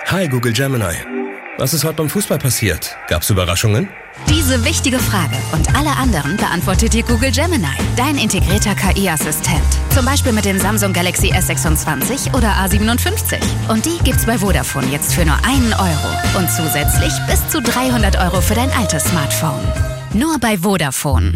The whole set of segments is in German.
Hi Google Gemini. Was ist heute beim Fußball passiert? Gab's Überraschungen? Diese wichtige Frage und alle anderen beantwortet dir Google Gemini, dein integrierter KI-Assistent. Zum Beispiel mit dem Samsung Galaxy S26 oder A57. Und die gibt's bei Vodafone jetzt für nur 1 Euro. Und zusätzlich bis zu 300 Euro für dein altes Smartphone. Nur bei Vodafone.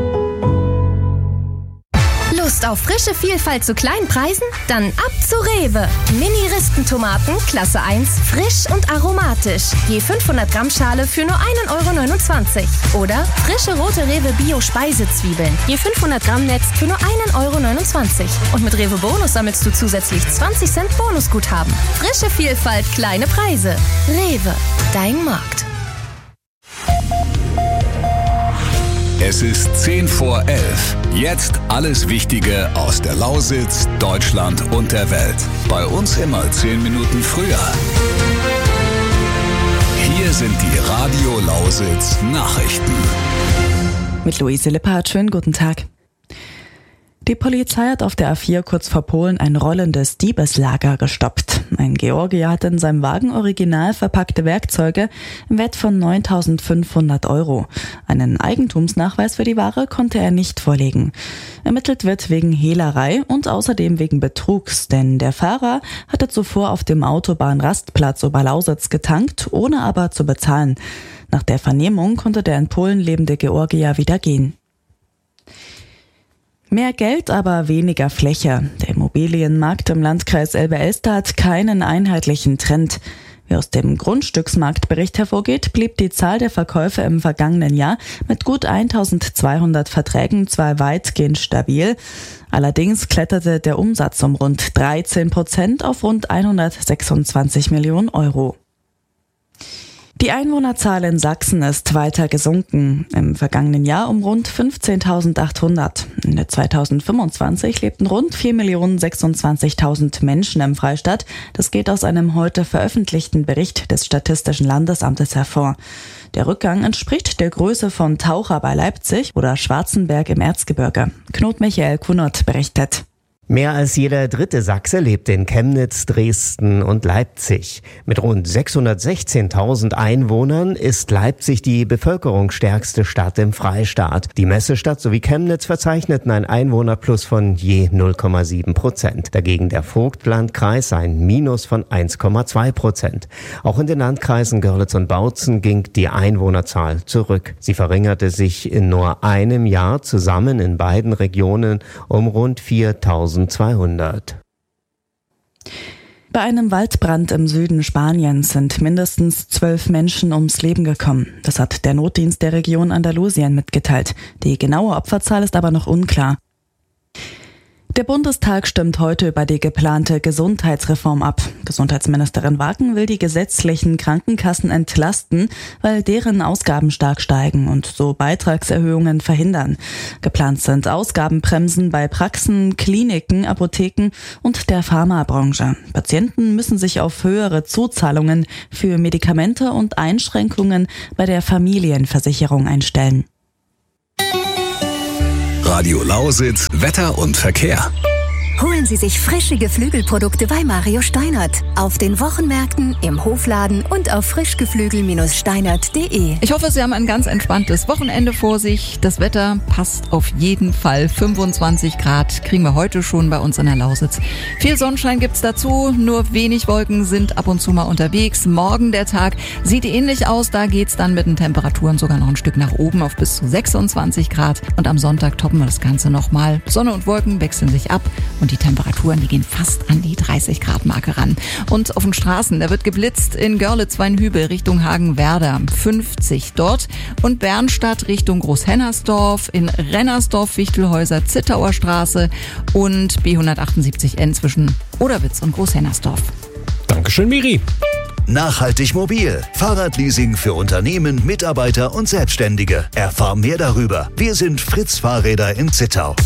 Lust auf frische Vielfalt zu kleinen Preisen? Dann ab zu Rewe. Mini-Ristentomaten, Klasse 1, frisch und aromatisch. Je 500 Gramm Schale für nur 1,29 Euro. Oder frische rote Rewe Bio-Speisezwiebeln. Je 500 Gramm Netz für nur 1,29 Euro. Und mit Rewe Bonus sammelst du zusätzlich 20 Cent Bonusguthaben. Frische Vielfalt, kleine Preise. Rewe, dein Markt. Es ist 10 vor 11. Jetzt alles Wichtige aus der Lausitz, Deutschland und der Welt. Bei uns immer 10 Minuten früher. Hier sind die Radio Lausitz Nachrichten. Mit Luise Lippert, schönen guten Tag. Die Polizei hat auf der A4 kurz vor Polen ein rollendes Diebeslager gestoppt. Ein Georgier hat in seinem Wagen original verpackte Werkzeuge im Wert von 9.500 Euro. Einen Eigentumsnachweis für die Ware konnte er nicht vorlegen. Ermittelt wird wegen Hehlerei und außerdem wegen Betrugs, denn der Fahrer hatte zuvor auf dem Autobahnrastplatz Oberlausitz getankt, ohne aber zu bezahlen. Nach der Vernehmung konnte der in Polen lebende Georgier wieder gehen. Mehr Geld, aber weniger Fläche. Der Immobilienmarkt im Landkreis Elbe-Elster hat keinen einheitlichen Trend. Wie aus dem Grundstücksmarktbericht hervorgeht, blieb die Zahl der Verkäufe im vergangenen Jahr mit gut 1.200 Verträgen zwar weitgehend stabil, allerdings kletterte der Umsatz um rund 13% auf rund 126 Millionen Euro. Die Einwohnerzahl in Sachsen ist weiter gesunken. Im vergangenen Jahr um rund 15.800. Ende 2025 lebten rund 4.026.000 Menschen im Freistaat. Das geht aus einem heute veröffentlichten Bericht des Statistischen Landesamtes hervor. Der Rückgang entspricht der Größe von Taucher bei Leipzig oder Schwarzenberg im Erzgebirge. Knut Michael Kunert berichtet. Mehr als jeder dritte Sachse lebt in Chemnitz, Dresden und Leipzig. Mit rund 616.000 Einwohnern ist Leipzig die bevölkerungsstärkste Stadt im Freistaat. Die Messestadt sowie Chemnitz verzeichneten ein Einwohnerplus von je 0,7%. Dagegen der Vogtlandkreis ein Minus von 1,2%. Auch in den Landkreisen Görlitz und Bautzen ging die Einwohnerzahl zurück. Sie verringerte sich in nur einem Jahr zusammen in beiden Regionen um rund 4.200. Bei einem Waldbrand im Süden Spaniens sind mindestens 12 Menschen ums Leben gekommen. Das hat der Notdienst der Region Andalusien mitgeteilt. Die genaue Opferzahl ist aber noch unklar. Der Bundestag stimmt heute über die geplante Gesundheitsreform ab. Gesundheitsministerin Wagen will die gesetzlichen Krankenkassen entlasten, weil deren Ausgaben stark steigen und so Beitragserhöhungen verhindern. Geplant sind Ausgabenbremsen bei Praxen, Kliniken, Apotheken und der Pharmabranche. Patienten müssen sich auf höhere Zuzahlungen für Medikamente und Einschränkungen bei der Familienversicherung einstellen. Radio Lausitz, Wetter und Verkehr. Holen Sie sich frische Geflügelprodukte bei Mario Steinert. Auf den Wochenmärkten, im Hofladen und auf frischgeflügel-steinert.de. Ich hoffe, Sie haben ein ganz entspanntes Wochenende vor sich. Das Wetter passt auf jeden Fall. 25 Grad kriegen wir heute schon bei uns in der Lausitz. Viel Sonnenschein gibt's dazu, nur wenig Wolken sind ab und zu mal unterwegs. Morgen der Tag sieht ähnlich aus. Da geht's dann mit den Temperaturen sogar noch ein Stück nach oben auf bis zu 26 Grad. Und am Sonntag toppen wir das Ganze nochmal. Sonne und Wolken wechseln sich ab. Und die Temperaturen, die gehen fast an die 30 Grad Marke ran. Und auf den Straßen, da wird geblitzt in Görlitz-Weinhübel Richtung Hagenwerder, 50 dort. Und Bernstadt Richtung Großhennersdorf, in Rennersdorf, Wichtelhäuser, Zittauer Straße und B178N zwischen Oderwitz und Großhennersdorf. Dankeschön, Miri. Nachhaltig mobil. Fahrradleasing für Unternehmen, Mitarbeiter und Selbstständige. Erfahr mehr darüber. Wir sind Fritz Fahrräder in Zittau.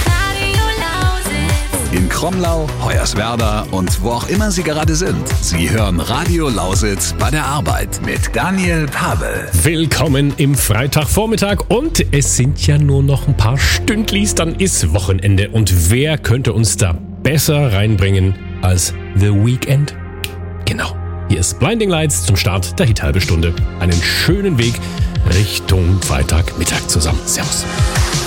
In Kromlau, Hoyerswerda und wo auch immer Sie gerade sind. Sie hören Radio Lausitz bei der Arbeit mit Daniel Pavel. Willkommen im Freitagvormittag und es sind ja nur noch ein paar Stündlis, dann ist Wochenende. Und wer könnte uns da besser reinbringen als The Weeknd? Genau. Hier ist Blinding Lights zum Start der Hit-Halbe Stunde. Einen schönen Weg Richtung Freitagmittag zusammen. Servus.